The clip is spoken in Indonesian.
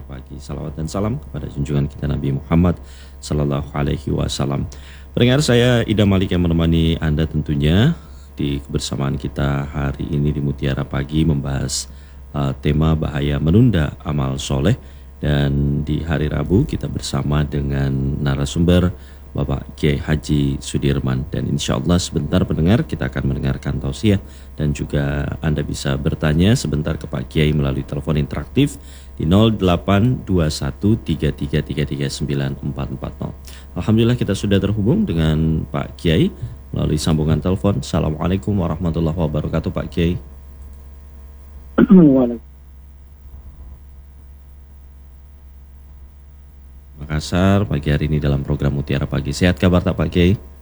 Pagi. Salawat dan salam kepada junjungan kita Nabi Muhammad Sallallahu Alaihi Wasallam. Pendengar, saya Ida Malik yang menemani Anda tentunya di kebersamaan kita hari ini di Mutiara Pagi membahas tema bahaya menunda amal soleh. Dan di hari Rabu kita bersama dengan narasumber Bapak Kiai Haji Sudirman. Dan insya Allah sebentar pendengar kita akan mendengarkan tausiah. Dan juga Anda bisa bertanya sebentar ke Pak Kiai melalui telepon interaktif di 082133339440. Alhamdulillah kita sudah terhubung dengan Pak Kiai melalui sambungan telepon. Assalamualaikum warahmatullahi wabarakatuh Pak Kiai. Makassar pagi hari ini dalam program Mutiara Pagi. Sehat kabar tak Pak Kiai?